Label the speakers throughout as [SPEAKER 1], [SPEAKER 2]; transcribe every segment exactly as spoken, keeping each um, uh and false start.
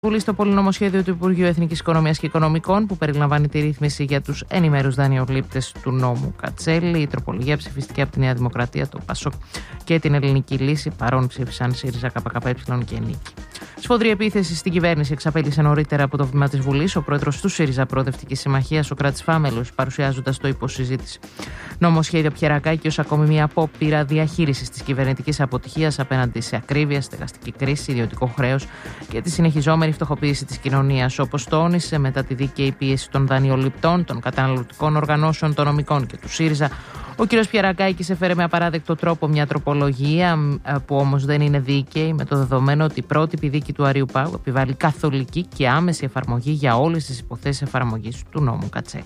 [SPEAKER 1] Βουλή στο πολυνομοσχέδιο του Υπουργείου Εθνικής Οικονομίας και Οικονομικών, που περιλαμβάνει τη ρύθμιση για τους ενημέρους δανειολήπτες του νόμου Κατσέλη. Η τροπολογία ψηφίστηκε από τη Νέα Δημοκρατία, το ΠΑΣΟΚ και την Ελληνική Λύση. Παρόν ψήφισαν ΣΥΡΙΖΑ, ΚΚΕ και Νίκη. Σφοδρή επίθεση στην κυβέρνηση εξαπέλυσε νωρίτερα από το βήμα της Βουλής ο πρόεδρος του ΣΥΡΙΖΑ Προοδευτικής Συμμαχίας, ο Κράτης Φάμελος, παρουσιάζοντας το υποσυζήτηση νομοσχέδιο Πιερακάκη ως ακόμη μια απόπειρα διαχείρισης της κυβερνητικής αποτυχίας απέναντι σε ακρίβεια, στεγαστική κρίση, ιδιωτικό χρέος και τη συνεχιζόμενη φτωχοποίηση της κοινωνίας. Όπως τόνισε, μετά τη δίκαιη πίεση των δανειοληπτών, των καταναλωτικών οργανώσεων, των νομικών και του ΣΥΡΙΖΑ, ο κ. Πιερακάκης έφερε με απαράδεκτο τρόπο μια τροπολογία που όμως δεν είναι δίκαιη, με το δεδομένο ότι η πρότυπη δίκη του Αριού Πάγου επιβάλλει καθολική και άμεση εφαρμογή για όλες τις υποθέσεις εφαρμογής του νόμου Κατσέλη.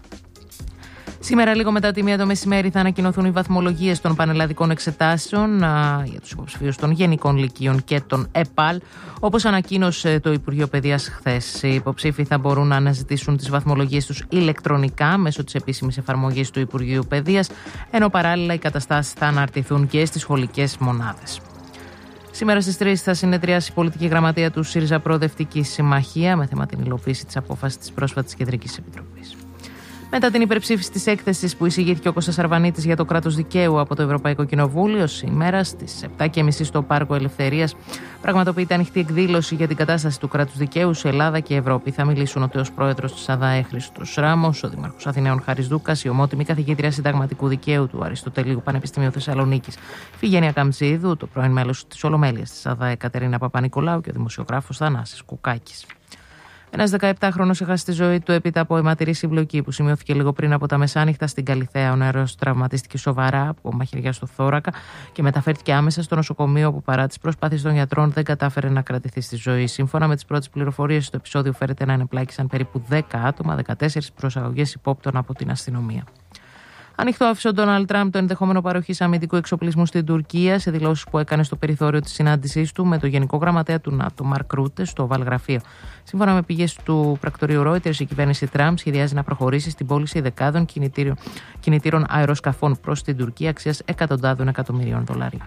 [SPEAKER 1] Σήμερα, λίγο μετά τη μία το μεσημέρι, θα ανακοινωθούν οι βαθμολογίες των πανελλαδικών εξετάσεων α, για τους υποψηφίους των Γενικών Λυκείων και των ΕΠΑΛ. Όπως ανακοίνωσε το Υπουργείο Παιδείας χθες, οι υποψήφοι θα μπορούν να αναζητήσουν τις βαθμολογίες τους ηλεκτρονικά μέσω της επίσημης εφαρμογής του Υπουργείου Παιδείας, ενώ παράλληλα οι καταστάσεις θα αναρτηθούν και στις σχολικές μονάδες. Σήμερα στις τρεις θα συνεδριάσει η πολιτική γραμματεία του ΣΥΡΙΖΑ Προοδευτική Συμμαχία με θέμα την υλοποίηση της απόφασης της πρόσφατης Κεντρικής Επιτροπής. Μετά την υπερψήφιση της έκθεσης που εισηγήθηκε ο Κώστας Αρβανίτης για το κράτος δικαίου από το Ευρωπαϊκό Κοινοβούλιο, σήμερα στις επτά και μισή στο Πάρκο Ελευθερίας πραγματοποιείται ανοιχτή εκδήλωση για την κατάσταση του κράτους δικαίου σε Ελλάδα και Ευρώπη. Θα μιλήσουν ο τέος πρόεδρος της ΑΔΑΕ Χρήστος Ράμος, ο δήμαρχος Αθηναίων Χάρης Δούκας, η ομότιμη καθηγήτρια συνταγματικού δικαίου του Αριστοτελείου Πανεπιστημίου Θεσσαλονίκης Φιγένεια Καμτσίδου, το πρώην μέλος της Ολομέλειας της ΑΔΑΕ Κατερίνα Παπα-Νικολάου και ο δημοσιογράφος Θανάσης Κουκάκης. Ένας δεκαεπτάχρονος έχασε τη ζωή του έπειτα από αιματηρή συμπλοκή που σημειώθηκε λίγο πριν από τα μεσάνυχτα στην Καλιθέα. Ο νεαρός τραυματίστηκε σοβαρά από μαχαιριά στο θώρακα και μεταφέρθηκε άμεσα στο νοσοκομείο, που παρά τις προσπάθειες των γιατρών δεν κατάφερε να κρατηθεί στη ζωή. Σύμφωνα με τις πρώτες πληροφορίες, στο επεισόδιο φέρεται να ενεπλάκησαν περίπου δέκα άτομα, δεκατέσσερις προσαγωγές υπόπτων από την αστυνομία. Ανοιχτό άφησε ο Ντόναλντ Τραμπ το ενδεχόμενο παροχής αμυντικού εξοπλισμού στην Τουρκία σε δηλώσεις που έκανε στο περιθώριο της συνάντησής του με τον Γενικό Γραμματέα του ΝΑΤΟ, Μαρκ Ρούτε, στο Βαλγραφείο. Σύμφωνα με πηγές του πρακτορείου Reuters, η κυβέρνηση Τραμπ σχεδιάζει να προχωρήσει στην πώληση δεκάδων κινητήρων, κινητήρων αεροσκαφών προς την Τουρκία αξίας εκατοντάδων εκατομμυρίων δολαρίων.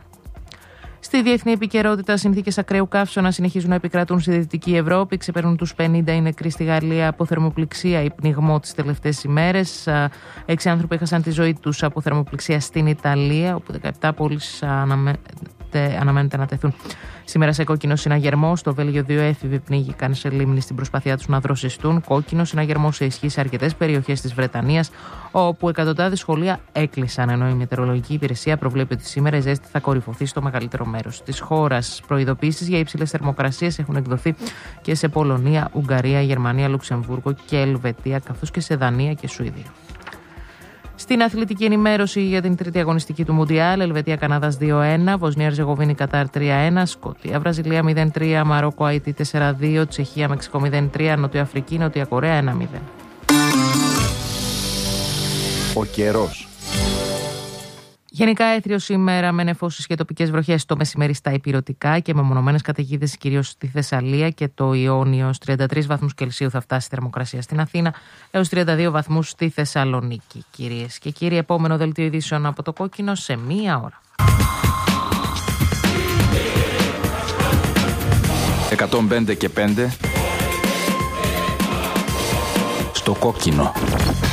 [SPEAKER 1] Στη διεθνή επικαιρότητα, συνθήκες ακραίου καύσωνα συνεχίζουν να επικρατούν στη Δυτική Ευρώπη. Ξεπερνούν τους πενήντα οι νεκροί στη Γαλλία από θερμοπληξία ή πνιγμό τις τελευταίες ημέρες. Έξι άνθρωποι έχασαν τη ζωή τους από θερμοπληξία στην Ιταλία, όπου δεκαεπτά πόλεις αναμε... αναμένεται να τεθούν σήμερα σε κόκκινο συναγερμό. Στο Βέλγιο, δύο έφηβοι πνίγηκαν σε λίμνη στην προσπάθειά τους να δροσιστούν. Κόκκινο συναγερμό σε ισχύ σε αρκετές περιοχές της Βρετανίας, όπου εκατοντάδες σχολεία έκλεισαν, ενώ η μετεωρολογική υπηρεσία προβλέπει ότι σήμερα η ζέστη θα κορυφωθεί στο μεγαλύτερο μέρος της χώρας. Προειδοποίησεις για υψηλές θερμοκρασίες έχουν εκδοθεί και σε Πολωνία, Ουγγαρία, Γερμανία, Λουξεμβούργο και Ελβετία, καθώς και σε Δανία και Σουηδία. Στην αθλητική ενημέρωση για την τρίτη αγωνιστική του Μουντιάλ, Ελβετία-Καναδάς δύο ένα, Βοσνία-Ερζεγοβίνη Κατάρ τρία ένα, Σκωτία-Βραζιλία μηδέν τρία, Μαρόκο-Αϊτή τέσσερα δύο, Τσεχία-Μεξικό μηδέν τρία, Νοτιοαφρική-Νότια Κορέα ένα μηδέν.
[SPEAKER 2] Ο καιρός.
[SPEAKER 1] Γενικά έθριο σήμερα με νεφώσεις και τοπικές βροχές το μεσημέρι στα ηπειρωτικά και με μονομένες καταιγίδες κυρίως στη Θεσσαλία και το Ιόνιο. Στους τριάντα τρεις βαθμούς Κελσίου θα φτάσει η θερμοκρασία στην Αθήνα έως τριάντα δύο βαθμούς στη Θεσσαλονίκη. Κυρίες και κύριοι, επόμενο δελτίο ειδήσεων από το Κόκκινο σε μία ώρα.
[SPEAKER 2] εκατόν πέντε και πέντε στο Κόκκινο.